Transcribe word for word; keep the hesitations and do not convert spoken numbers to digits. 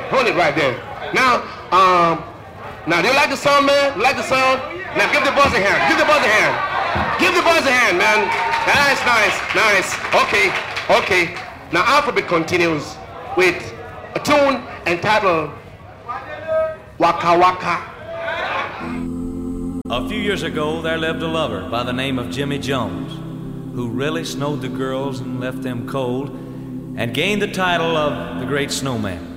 Hold it right there. Now, um, now, do you like the song, man? You like the song? Now, give the boys a hand. Give the boys a hand. Give the boys a hand, man. Nice, nice, nice. Okay, okay. Now, Alphabet continues with a tune entitled Waka Waka. A few years ago, there lived a lover by the name of Jimmy Jones, who really snowed the girls and left them cold, and gained the title of the Great Snowman.